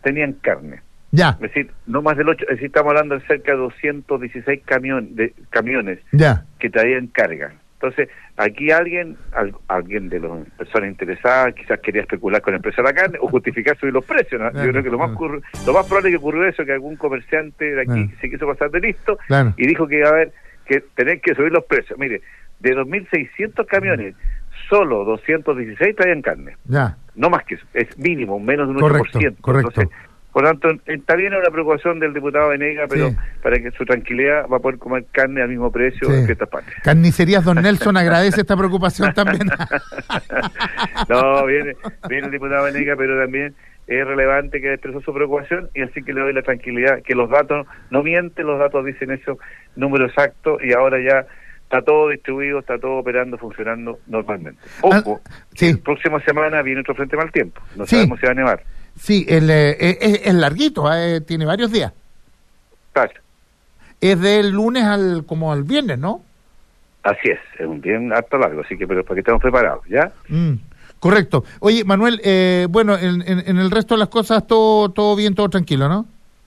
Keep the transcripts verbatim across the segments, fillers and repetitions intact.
tenían carne. Ya. Es decir, no más del ocho, es decir, estamos hablando de cerca de doscientos dieciséis camión, de, camiones ya. que traían carga. Entonces, aquí alguien, al, alguien de las personas interesadas, quizás quería especular con el precio de la carne o justificar subir los precios, ¿no? Claro, Yo creo que lo más, claro. ocurre, lo más probable que ocurrió eso, que algún comerciante de aquí Claro. se quiso pasar de listo Claro. y dijo que iba a haber que tener que subir los precios. Mire, de dos mil seiscientos camiones, solo doscientos dieciséis traían carne. Ya. No más que eso, es mínimo, menos de un Correcto, ocho por ciento. correcto. Entonces, por lo tanto, está bien una preocupación del diputado Venegas, pero Sí. para que su tranquilidad va a poder comer carne al mismo precio Sí. en ciertas partes. Carnicerías Don Nelson agradece esta preocupación también. No, viene, viene el diputado Venegas, pero también es relevante que expresó su preocupación y así que le doy la tranquilidad, que los datos no mienten, los datos dicen eso, número exacto, y ahora ya está todo distribuido, está todo operando, funcionando normalmente. Ojo, Ah, sí. la próxima semana viene otro frente mal tiempo, no Sí. sabemos si va a nevar. Sí, el, eh, es, es larguito, eh, tiene varios días. Claro. Es del lunes al como al viernes, ¿no? Así es, es un bien harto largo, así que pero para que estemos preparados, ¿ya? Mm, correcto. Oye, Manuel, eh, bueno, en, en, en el resto de las cosas todo todo bien, todo tranquilo, ¿no?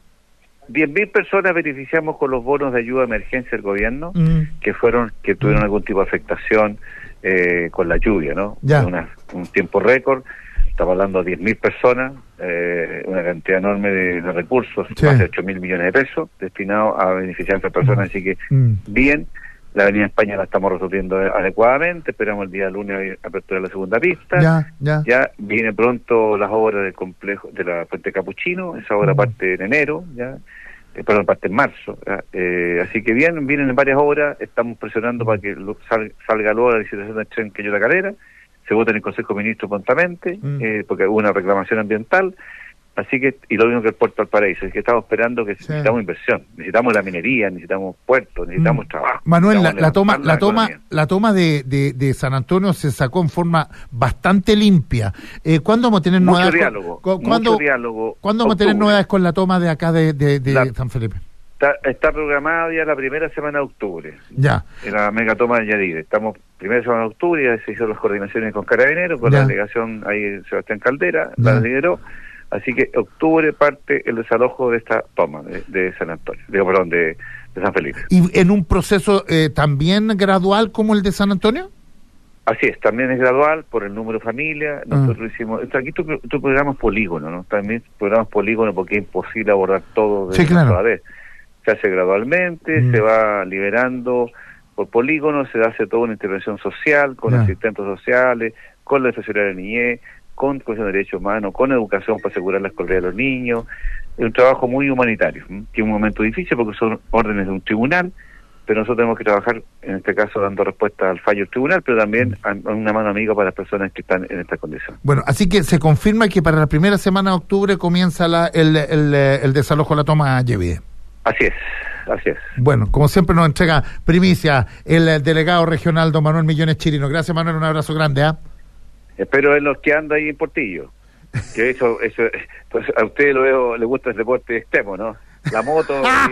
diez mil personas beneficiamos con los bonos de ayuda de emergencia del gobierno, Mm. que fueron, que tuvieron Mm. algún tipo de afectación eh, con la lluvia, ¿no? Ya. Una, un tiempo récord, estamos hablando de diez mil personas, eh, una cantidad enorme de, de recursos, Sí. más de ocho mil millones de pesos, destinados a beneficiar a estas personas, así que Mm. bien. La Avenida España la estamos resolviendo adecuadamente, esperamos el día lunes apertura de la segunda pista. Ya, ya. Ya viene pronto las obras del complejo de la Puente Capuchino, esa obra Mm. parte en enero, ya, eh, perdón, parte en marzo. ya, eh, así que bien, vienen varias obras, estamos presionando para que lo- sal, salga luego la licitación del tren Quillota Calera, se vota en el Consejo de Ministros prontamente, Mm. eh, porque hubo una reclamación ambiental. Así que, y lo mismo que el Puerto Valparaíso, es que estamos esperando que Sí. necesitamos inversión, necesitamos la minería, necesitamos puertos, necesitamos Mm. trabajo. Manuel, la, necesitamos la toma, levantar la toma, economía. la toma de, de, de San Antonio se sacó en forma bastante limpia. Eh, ¿Cuándo vamos a tener Mucho novedades? diálogo, con- mucho ¿cuándo, diálogo. ¿cuándo vamos a tener Octubre. novedades con la toma de acá de, de, de La- San Felipe? Está, está programada ya la primera semana de octubre, Ya. en la megatoma de Yadire. Estamos primera semana de octubre, ya se hicieron las coordinaciones con Carabineros, con Ya. la delegación ahí Sebastián Caldera, Ya. la lideró. Así que octubre parte el desalojo de esta toma de, de San Antonio, digo, perdón, de, de San Felipe. ¿Y en un proceso eh, también gradual como el de San Antonio? Así es, también es gradual por el número de familia. Nosotros hicimos, esto aquí tú, tú programas polígono, ¿no? También programas polígono porque es imposible abordar todo de Sí, claro. una sola vez. Se hace gradualmente, Mm. se va liberando por polígono, se hace toda una intervención social con Ya. asistentes sociales, con la Defensoría de la Niñez, con Comisión de Derechos Humanos, con educación para asegurar la escolaridad de los niños. Es un trabajo muy humanitario, ¿m? que es un momento difícil porque son órdenes de un tribunal, pero nosotros tenemos que trabajar, en este caso, dando respuesta al fallo del tribunal, pero también a, a una mano amiga para las personas que están en esta condición. Bueno, así que se confirma que para la primera semana de octubre comienza la, el, el, el desalojo de la toma Yevide. Así es, así es. Bueno, como siempre nos entrega primicia el, eh, delegado regional don Manuel Millones Chirino. Gracias, Manuel, un abrazo grande. ¿ah? Espero en los que andan ahí en Portillo. Que eso, eso, pues a usted lo veo, le gusta el deporte extremo, ¿no? La moto.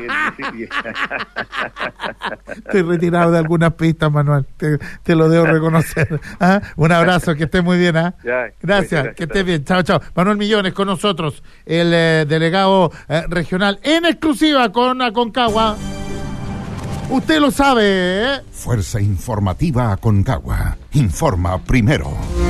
y, y, y... Estoy retirado de algunas pistas, Manuel. Te, te lo debo reconocer. ¿Ah? Un abrazo, que estés muy bien. ¿ah? Ya, gracias, gracias, que estés bien. Chao, chao. Manuel Millones con nosotros, el eh, delegado eh, regional en exclusiva con Aconcagua. Usted lo sabe, ¿eh? Fuerza Informativa Aconcagua. Informa primero.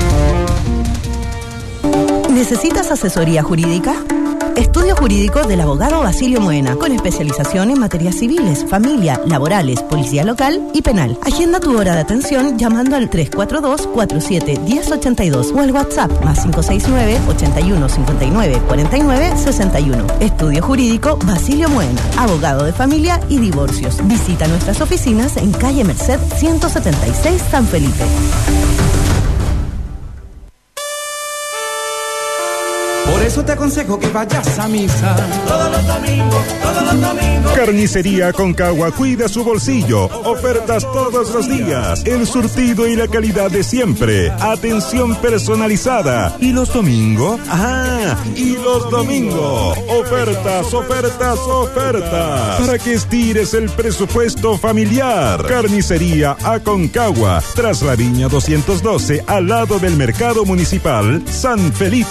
¿Necesitas asesoría jurídica? Estudio jurídico del abogado Basilio Moena, con especialización en materias civiles, familia, laborales, policía local y penal. Agenda tu hora de atención llamando al tres cuatro dos, cuatro siete, uno cero ocho dos o al WhatsApp más cinco seis nueve, ochenta y uno, cincuenta y nueve, cuarenta y nueve, sesenta y uno. Estudio jurídico Basilio Moena, abogado de familia y divorcios. Visita nuestras oficinas en calle Merced ciento setenta y seis, San Felipe. Por eso te aconsejo que vayas a misa Todos los domingos, todos los domingos. Carnicería Aconcagua cuida su bolsillo. Ofertas todos los días. El surtido y la calidad de siempre. Atención personalizada. ¿Y los domingos? Ah, y los domingos. Ofertas, ofertas, ofertas. Para que estires el presupuesto familiar. Carnicería Aconcagua. Tras la Viña doscientos doce, al lado del Mercado Municipal, San Felipe.